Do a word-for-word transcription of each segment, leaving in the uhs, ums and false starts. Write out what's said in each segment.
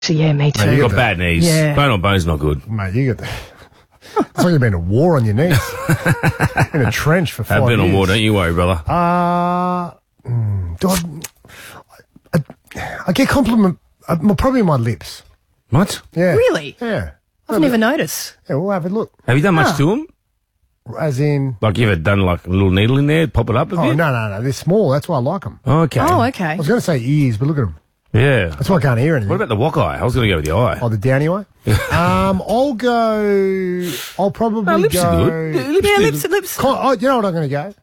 So, yeah, me too. Mate, you got the- bad knees. Yeah. Bone on bone's not good. Mate, you got the... It's like you've been to war on your knees. In a trench for five I've been years. on war, don't you worry, brother. Uh, mm, do I, I, I get compliment, uh, probably my lips. What? Yeah. Really? Yeah. I've never noticed. Yeah, we'll have a look. Have you done much Huh. to them? As in... Like you ever done like a little needle in there, pop it up a Oh, bit? no, no, no. They're small. That's why I like them. Okay. Oh, I okay. was going to say ears, but look at them. Yeah. That's why I can't hear anything. What about the wok eye? I was going to go with the eye. Oh, the downy way? um, I'll go... I'll probably No, lips go... are good. Yeah, do- lips, lips. Con- oh, you know what I'm going to go?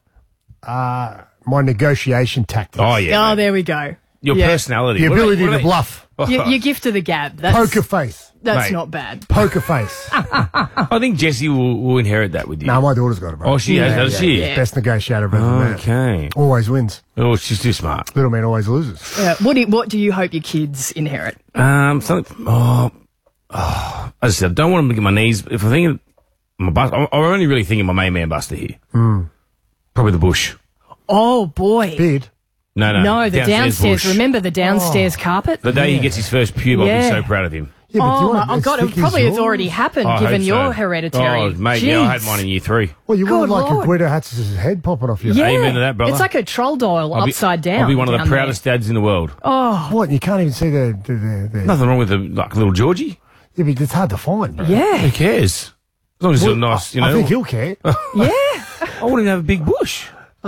Uh, my negotiation tactics. Oh, yeah. Oh, mate. there we go. Your Yeah. personality. The What about- ability what to about- bluff. You, you gift to the gab. That's, Poker face. That's Mate. not bad. Poker face. I think Jessie will, will inherit that with you. No, my daughter's got it, bro. Oh, she has, does she? yeah. Best negotiator ever. Oh, Okay. Always wins. Oh, she's too smart. Little man always loses. Yeah. What do you, what do you hope your kids inherit? Um, something. Oh, oh, as I said, I don't want them to get my knees. If I think my bust, I'm I'm only really thinking my main man Buster here. Mm. Probably the bush. Oh boy. Beard. No, no, No, the downstairs. bush. Remember the downstairs carpet? The day he gets his first pube, I'll be Yeah. so proud of him. Yeah, but do you Oh, want my, oh as God, thick it as probably has yours? already happened, I given hope your so. hereditary. Oh, mate, yeah, I had Jeez. mine in year three. Well, you Good would like Lord. a Guido Hatz's head popping off your Yeah. Amen to that, brother. It's like a troll dial I'll be- upside down. I'll be one of the down proudest dads in the world. Oh, What? You can't even see the... the, the, the Nothing wrong with the like little Georgie. Yeah, but it's hard to find, bro. Who yeah. cares? As long as Well, it's nice, you I know. think he'll care. Yeah. I wouldn't have a big bush.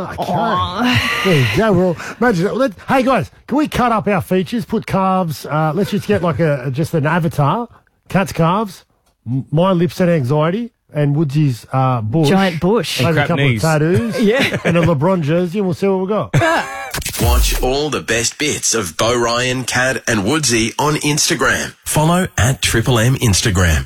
Okay. There you go. Well, imagine that. Let, hey, guys, can we cut up our features, put calves, uh, let's just get like a just an avatar, cat's calves, m- my lips and anxiety, and Woodsy's uh, bush. Giant bush. Maybe a crap couple knees. of tattoos. Yeah. And a LeBron jersey, and we'll see what we got. Watch all the best bits of Bo Ryan, Cad and Woodsy on Instagram. Follow at Triple M Instagram.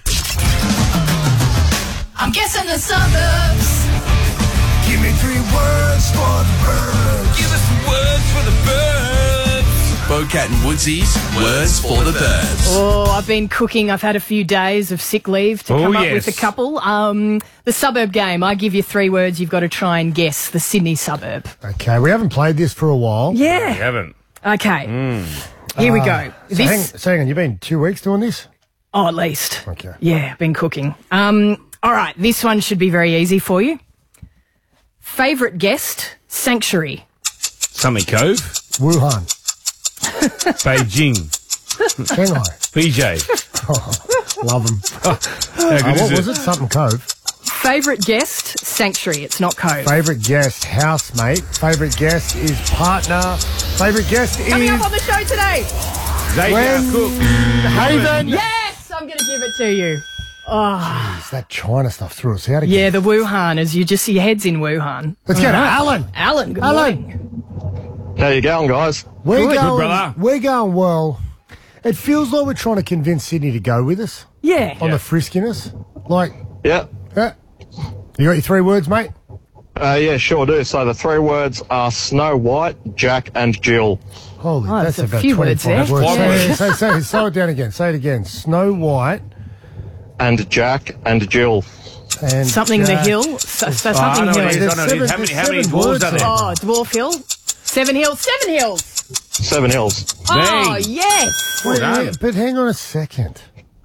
I'm guessing the suburbs. Give me three words for the birds. Give us some words for the birds. Bo Cat and Woodsy's Words for the Birds. Oh, I've been cooking. I've had a few days of sick leave to Oh, come up yes. with a couple. Um, the suburb game. I give you three words. You've got to try and guess the Sydney suburb. Okay, we haven't played this for a while. I Yeah. haven't. Okay. Here we go. So This. hang, so hang on, you've been two weeks doing this? Oh, at least. Okay. Yeah, been cooking. Um, all right, this one should be very easy for you. Favourite guest, Sanctuary. Something Cove, Wuhan. Beijing, Shanghai. P J. Love them. How Uh, good what is was it? Something Cove. Favourite guest, Sanctuary. It's not Cove. Favourite guest, housemate. Favourite guest is partner. Favourite guest Coming is up on the show today. Xavier When- Cook. Haven. Yes, I'm going to give it to you. Jeez, that China stuff threw us out again. Yeah, the Wuhan, as you just see your head's in Wuhan. Let's go to Alan. Alan, good Alan. morning. How you going, guys? We're Good. going, Good, brother. We're going well. It feels like we're trying to convince Sydney to go with us Yeah. on the friskiness. Like, Yeah. yeah. You got your three words, mate? Uh, yeah, sure do. So the three words are Snow White, Jack, and Jill. Holy, Oh, that's there's a about few words twenty-five there. words. Yeah. Say, say, say, slow it down again. Say it again. Snow White And Jack and Jill. and Something the Jack. hill. So, so Oh, I something know what hill. it is. I know what it is. How There's many, how many seven dwarves words are there? there. Oh, Dwarf Hill. Seven Hills. Seven Hills. Seven Hills. Oh, Dang. yes. Wait, done. wait, but hang on a second.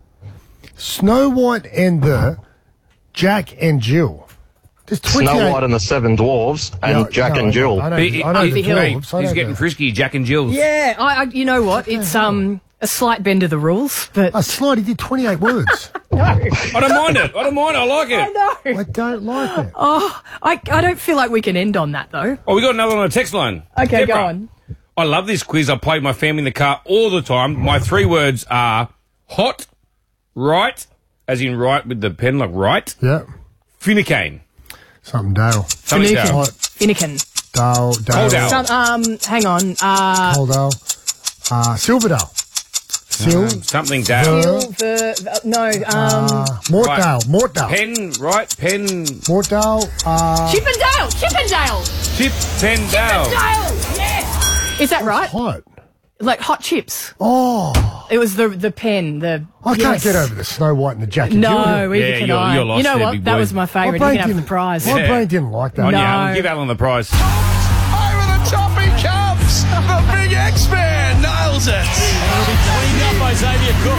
Snow White and the Jack and Jill. There's twenty-eight. Snow White and the Seven Dwarves and No, Jack no, and Jill. I know, He- I know he- the Hill. mate, dwarves. I he's know getting the- frisky, Jack and Jill's. Yeah, I, I, you know what? It's um a slight bend of the rules, but A slide, he did twenty-eight words. I don't mind it. I don't mind it. I like it. no. I don't like it. Oh, I, I don't feel like we can end on that though. Oh, we got another one on a text line. Okay, go Deborah. on. I love this quiz. I play with my family in the car all the time. My three words are hot, right, as in right with the pen, like right, Yeah. Finnecane. Something Dale. Something Finucane. down. Finnegan. Dale, Dale. Coldale. Some, um, hang on. Uh, Coldale. Uh, Silverdale. Sil. Um, something down. Ver- the, the, no, um, uh, Mortdale. Mortdale. Pen, right, pen, Mortdale. Uh, Chippendale. Chippendale. chip, pen down. Chippendale. Yes. Is that right? hot. Like hot chips. Oh, It was the the pen. The I can't yes. get over the Snow White and the Jack and Jill. No, either Yeah, can you're- I. you're lost you know there, what? big That boy. was my My favourite. You brain can have the didn't- prize. My Yeah. brain didn't like that. Oh, No. yeah, Alan, give Alan the prize. Over the top he comes. The big X-Man nails it. It'll be cleaned up by Xavier Cook.